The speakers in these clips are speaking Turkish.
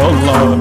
Allah.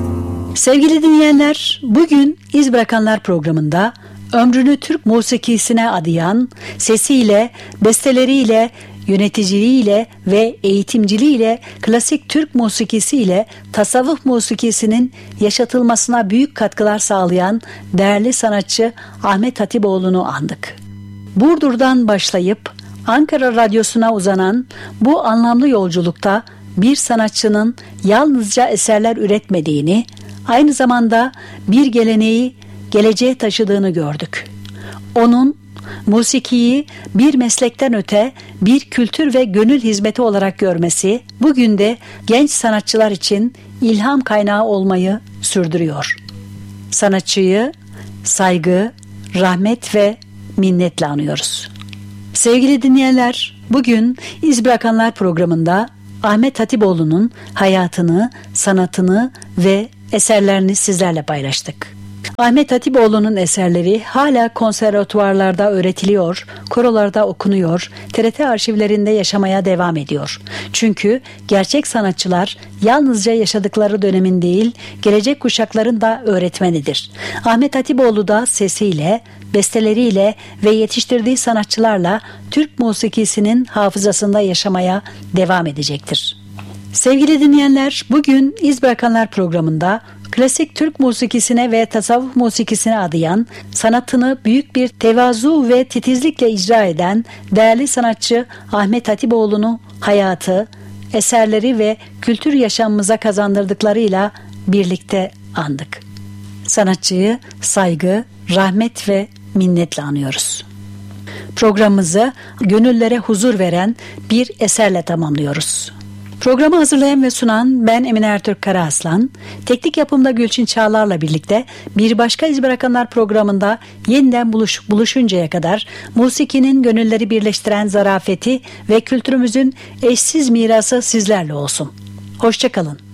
Sevgili dinleyenler, bugün İz Bırakanlar programında ömrünü Türk musikisine adayan, sesiyle, besteleriyle, yöneticiliğiyle ve eğitimciliğiyle klasik Türk musikisiyle tasavvuf musikisinin yaşatılmasına büyük katkılar sağlayan değerli sanatçı Ahmet Hatipoğlu'nu andık. Burdur'dan başlayıp Ankara Radyosu'na uzanan bu anlamlı yolculukta bir sanatçının yalnızca eserler üretmediğini, aynı zamanda bir geleneği geleceğe taşıdığını gördük. Onun musikiyi bir meslekten öte bir kültür ve gönül hizmeti olarak görmesi bugün de genç sanatçılar için ilham kaynağı olmayı sürdürüyor. Sanatçıyı saygı, rahmet ve minnetle anıyoruz. Sevgili dinleyenler, bugün İz Bırakanlar programında Ahmet Hatipoğlu'nun hayatını, sanatını ve eserlerini sizlerle paylaştık. Ahmet Hatipoğlu'nun eserleri hala konservatuvarlarda öğretiliyor, korolarda okunuyor, TRT arşivlerinde yaşamaya devam ediyor. Çünkü gerçek sanatçılar yalnızca yaşadıkları dönemin değil, gelecek kuşakların da öğretmenidir. Ahmet Hatipoğlu da sesiyle, besteleriyle ve yetiştirdiği sanatçılarla Türk musikisinin hafızasında yaşamaya devam edecektir. Sevgili dinleyenler, bugün İz Bırakanlar programında klasik Türk musikisine ve tasavvuf musikisine adayan, sanatını büyük bir tevazu ve titizlikle icra eden değerli sanatçı Ahmet Hatipoğlu'nu hayatı, eserleri ve kültür yaşamımıza kazandırdıklarıyla birlikte andık. Sanatçıyı saygı, rahmet ve minnetle anıyoruz. Programımızı gönüllere huzur veren bir eserle tamamlıyoruz. Programı hazırlayan ve sunan ben Emine Ertürk Karaaslan, teknik yapımda Gülçin Çağlar'la birlikte bir başka İz Bırakanlar programında yeniden buluşuncaya kadar musikinin gönülleri birleştiren zarafeti ve kültürümüzün eşsiz mirası sizlerle olsun. Hoşça kalın.